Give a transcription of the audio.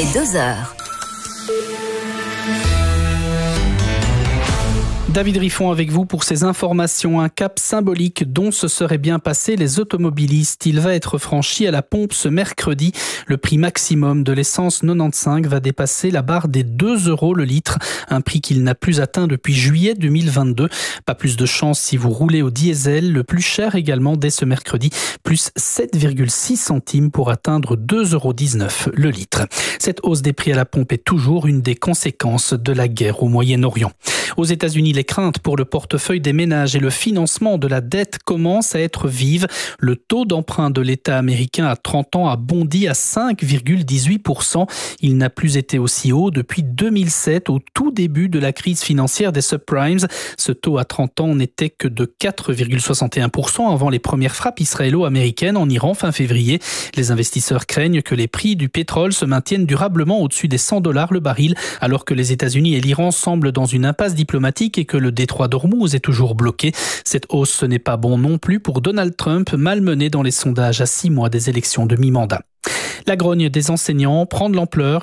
les 2 heures. David Riffon avec vous pour ces informations. Un cap symbolique dont se seraient bien passés les automobilistes. Il va être franchi à la pompe ce mercredi. Le prix maximum de l'essence 95 va dépasser la barre des 2 € le litre. Un prix qu'il n'a plus atteint depuis juillet 2022. Pas plus de chance si vous roulez au diesel. Le plus cher également dès ce mercredi. Plus 7,6 centimes pour atteindre 2,19 € le litre. Cette hausse des prix à la pompe est toujours une des conséquences de la guerre au Moyen-Orient. Aux États-Unis, les craintes pour le portefeuille des ménages et le financement de la dette commencent à être vives. Le taux d'emprunt de l'État américain à 30 ans a bondi à 5,18%. Il n'a plus été aussi haut depuis 2007, au tout début de la crise financière des subprimes. Ce taux à 30 ans n'était que de 4,61% avant les premières frappes israélo-américaines en Iran fin février. Les investisseurs craignent que les prix du pétrole se maintiennent durablement au-dessus des $100 le baril, alors que les États-Unis et l'Iran semblent dans une impasse diplomatique et que le détroit d'Ormuz est toujours bloqué. Cette hausse, ce n'est pas bon non plus pour Donald Trump, malmené dans les sondages à 6 mois des élections de mi-mandat. La grogne des enseignants prend de l'ampleur.